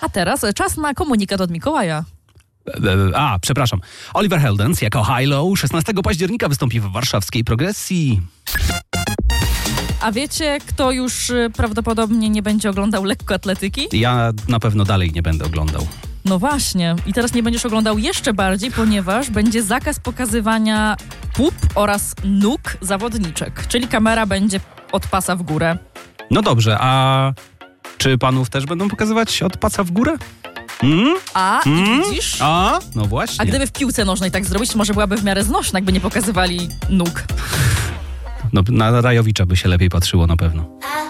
A teraz czas na komunikat od Mikołaja. Przepraszam. Oliver Heldens jako Hilo 16 października wystąpi w warszawskiej Progresji. A wiecie, kto już prawdopodobnie nie będzie oglądał lekkoatletyki? Ja na pewno dalej nie będę oglądał. No właśnie. I teraz nie będziesz oglądał jeszcze bardziej, ponieważ będzie zakaz pokazywania pup oraz nóg zawodniczek. Czyli kamera będzie od pasa w górę. No dobrze, a czy panów też będą pokazywać od pasa w górę? I widzisz? No właśnie. A gdyby w piłce nożnej tak zrobić, to może byłaby w miarę znośna, jakby nie pokazywali nóg. No, na Rajowicza by się lepiej patrzyło na pewno.